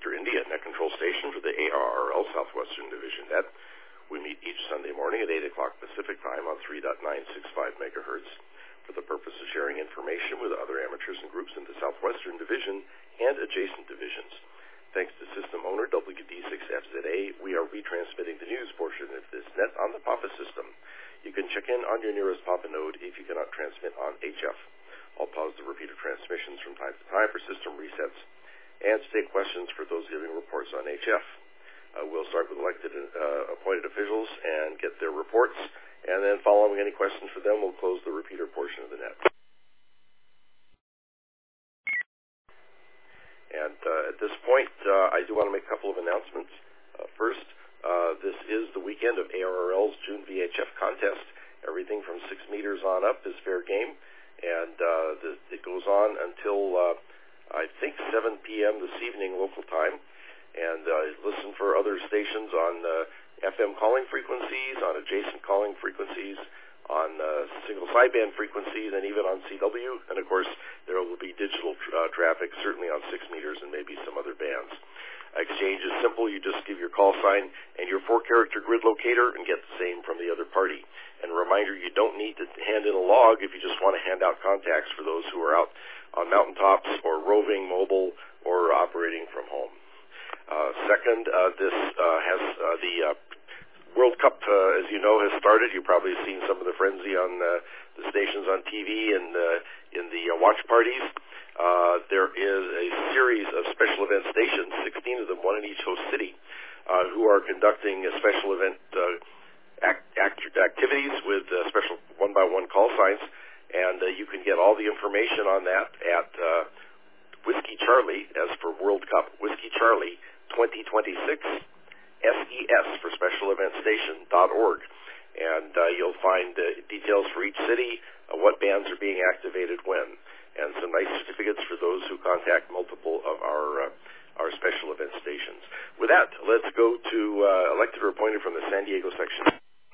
Victor India, Net Control Station for the ARRL Southwestern Division Net. We meet each Sunday morning at 8 o'clock Pacific Time on 3.965 megahertz for the purpose of sharing information with other amateurs and groups in the Southwestern Division and adjacent divisions. Thanks to system owner WD6FZA, we are retransmitting the news portion of this net on the PAPA system. You can check in on your nearest PAPA node if you cannot transmit on HF. I'll pause the repeated transmissions from time to time for system resets and to take questions for those giving reports on HF. We'll start with elected appointed officials and get their reports, and then following any questions for them, we'll close the repeater portion of the net. And at this point, I do want to make a couple of announcements. First, this is the weekend of ARRL's June VHF contest. Everything from 6 meters on up is fair game, and it goes on until, I think, 7 p.m. this evening local time. And listen for other stations on FM calling frequencies, on adjacent calling frequencies, on single sideband frequencies, and even on CW. And, of course, there will be digital traffic, certainly on 6 meters and maybe some other bands. Exchange is simple. You just give your call sign and your 4-character grid locator and get the same from the other party. And a reminder, you don't need to hand in a log if you just want to hand out contacts for those who are out on mountaintops or roving mobile or operating from home. Second, this has the World Cup, as you know, has started. You've probably seen some of the frenzy on the stations on TV and in the watch parties. There is a series of special event stations, 16 of them, one in each host city, who are conducting special event activities with special one-by-one call signs. And you can get all the information on that at Whiskey Charlie, as for World Cup, Whiskey Charlie 2026. SES for Special Event Station.org, and you'll find details for each city, what bands are being activated when, and some nice certificates for those who contact multiple of our special event stations. With that, let's go to elected or appointed from the San Diego section.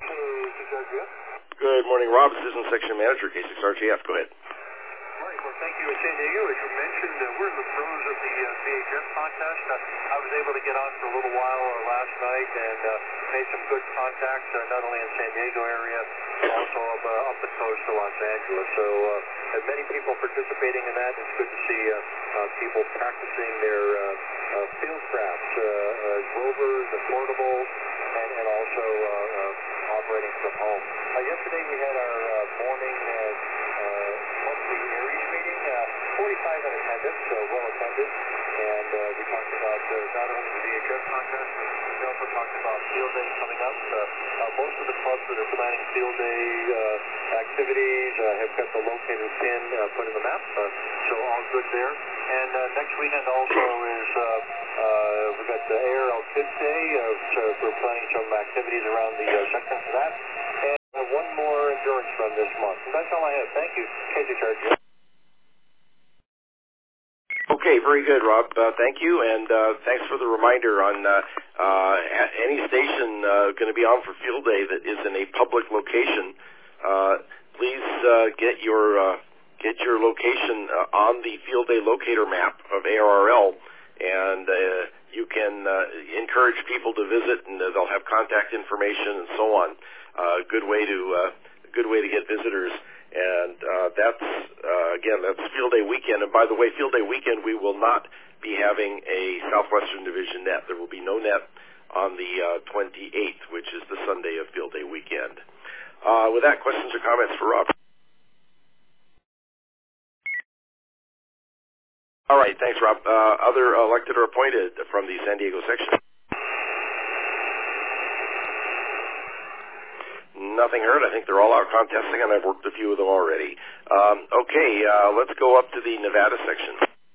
Good morning, Rob, Assistant Section Manager, K6RJF. Go ahead. Well, thank you, San Diego. As you mentioned, we're in the throes of the VHF contest. I was able to get on for a little while last night and made some good contacts, not only in San Diego area, but also up the coast of Los Angeles. So many people participating in that. It's good to see people practicing their field crafts, rovers and portables, and also operating from home. Yesterday we had our morning monthly Aries meeting, 45 in attendance, so well attended, and we talked about not only the VHF contest, we also talked about field day coming up. Most of the clubs that are planning field day activities have got the locator pin put in the map, so all good there. And next weekend also is we've got the ARRL Kids Day, so we're planning some activities around the sector for that. And one more endurance run this month. And that's all I have. Thank you. KZRG. Okay, very good, Rob. Thank you, and thanks for the reminder on any station going to be on for field day that is in a public location. Please get your location on the field day locator map of ARRL, and you can encourage people to visit, and they'll have contact information and so on. Good way to get visitors. And that's Field Day weekend. And by the way, Field Day weekend, we will not be having a Southwestern Division net. There will be no net on the 28th, which is the Sunday of Field Day weekend. With that, questions or comments for Rob? All right, thanks, Rob. Other elected or appointed from the San Diego section? Nothing heard. I think they're all out contesting, and I've worked a few of them already. Okay, let's go up to the Nevada section.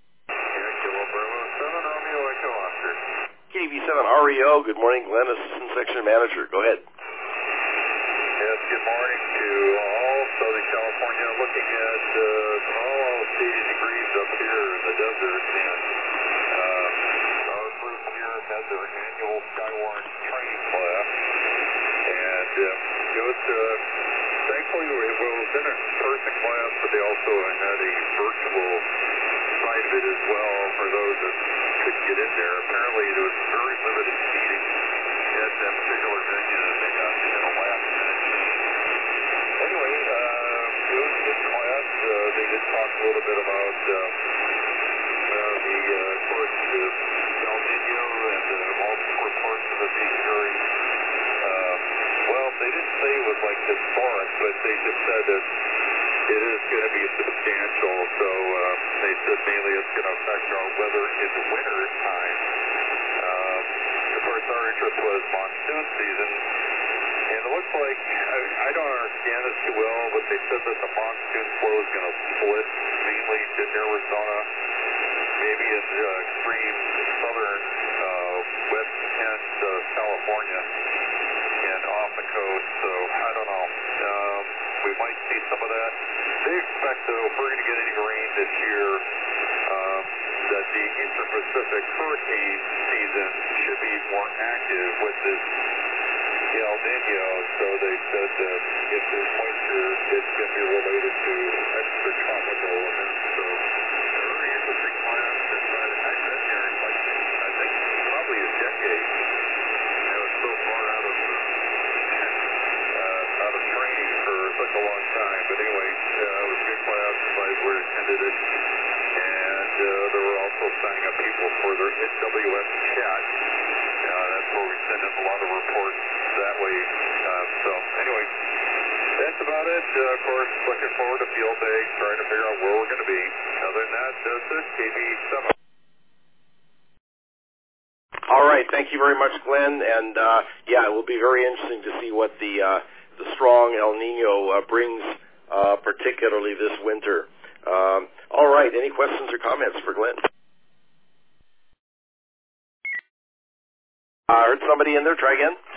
KV7 REO, good morning, Glenn, Assistant Section Manager. Go ahead. Yes, good morning to all Southern California. Looking at all 80 degrees up here in the desert, and our group here had their annual Skywarn training class, and thankfully we was in a person class, but they also had a virtual side of it as well for those that could get in there. Apparently, there was very limited seating at that particular venue that they got in a last minute change. Anyway, it was a good class. They did talk a little bit about of course, El Nino and multiple reports of it being very, well, they didn't say it was like historic, but they just said that it is going to be substantial. So they said mainly it's going to affect our weather in the winter time. Of course, our interest was monsoon season. And it looks like, I don't understand this too well, but they said that the monsoon flow is going to split mainly in Arizona, maybe in the extreme southern west end of California and off the coast. So I don't know. We might see some of that. They expect, though, if we're going to get any rain this year, that the Eastern Pacific hurricane season should be more active with this El Nino. So they said that if there's moisture, it's going to be related to extratropical events. So very interesting class. I've been here in like, I think probably a decade. I was so far out of training for such a long time. But anyway, it was a good class. I attended it. And there were also signing up people for their NWS chat. That's where we send in a lot of reports that way. So anyway, that's about it. Of course, looking forward to field day, trying to figure out where we're going to be. Other than that, that's it. KB7. All right. Thank you very much, Glenn. And yeah, it will be very interesting to see what the strong El Nino brings, particularly this winter. All right. Any questions or comments for Glenn? I heard somebody in there. Try again.